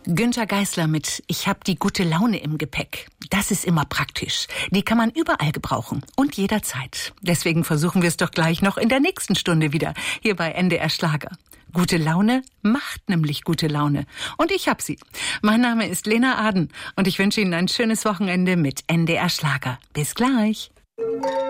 Günter Geisler mit Ich hab die gute Laune im Gepäck. Das ist immer praktisch. Die kann man überall gebrauchen und jederzeit. Deswegen versuchen wir es doch gleich noch in der nächsten Stunde wieder, hier bei NDR Schlager. Gute Laune macht nämlich gute Laune. Und ich hab sie. Mein Name ist Lena Aden und ich wünsche Ihnen ein schönes Wochenende mit NDR Schlager. Bis gleich.